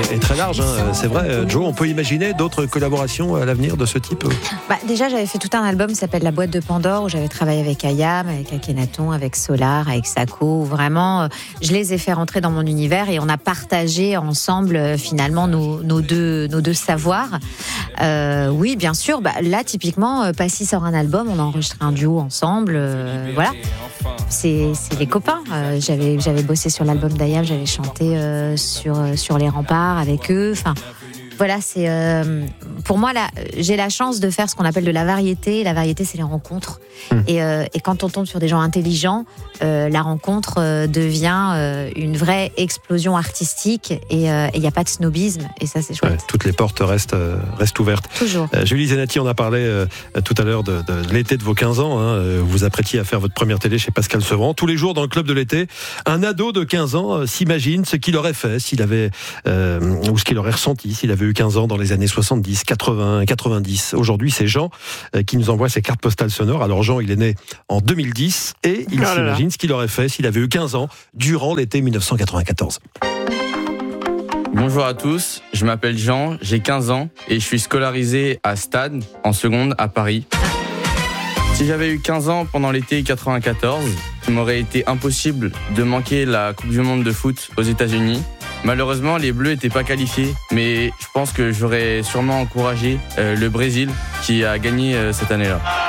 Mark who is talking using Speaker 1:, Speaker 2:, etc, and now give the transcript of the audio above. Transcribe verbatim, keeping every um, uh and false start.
Speaker 1: est très large. Hein. C'est vrai, Joe, on peut imaginer d'autres collaborations à l'avenir de ce type.
Speaker 2: Bah, déjà, j'avais fait tout un album qui s'appelle La Boîte de Pandore, où j'avais travaillé avec Ayam, avec Akhenaton, avec Solar, avec Sako. Où vraiment, je les ai fait rentrer dans mon univers et on a partagé ensemble finalement nos, nos, deux, nos deux savoirs. Euh, oui, bien sûr. Bah, là, typiquement, Passy sort un album, on a enregistré un duo ensemble. Euh, voilà. C'est, c'est les copains. Euh, j'avais, j'avais bossé sur l'album d'Ayam, j'avais chanté euh, sur, sur les remparts avec eux. Enfin, voilà, c'est euh, pour moi là, j'ai la chance de faire ce qu'on appelle de la variété. La variété, c'est les rencontres. Mmh. Et, euh, et quand on tombe sur des gens intelligents, euh, la rencontre euh, devient euh, une vraie explosion artistique. Et il euh, n'y a pas de snobisme. Et ça, c'est chouette.
Speaker 1: Ouais, toutes les portes restent euh, restent ouvertes.
Speaker 2: Toujours.
Speaker 1: Euh, Julie Zenati, on a parlé euh, tout à l'heure de, de l'été de vos quinze ans. Hein. Vous vous apprêtiez à faire votre première télé chez Pascal Sevran. Tous les jours dans le club de l'été, un ado de quinze ans euh, s'imagine ce qu'il aurait fait s'il avait euh, ou ce qu'il aurait ressenti s'il avait eu quinze ans dans les années soixante-dix, quatre-vingts, quatre-vingt-dix. Aujourd'hui, c'est Jean euh, qui nous envoie ses cartes postales sonores. Alors Jean, il est né en deux mille dix et il oh s'imagine ce qu'il aurait fait s'il avait eu quinze ans durant l'été dix-neuf cent quatre-vingt-quatorze.
Speaker 3: Bonjour à tous, je m'appelle Jean, j'ai quinze ans et je suis scolarisé à Stade, en seconde à Paris. Si j'avais eu quinze ans pendant l'été quatre-vingt-quatorze, il m'aurait été impossible de manquer la Coupe du Monde de foot aux États-Unis. Malheureusement, les Bleus n'étaient pas qualifiés, mais je pense que j'aurais sûrement encouragé euh, le Brésil qui a gagné euh, cette année-là.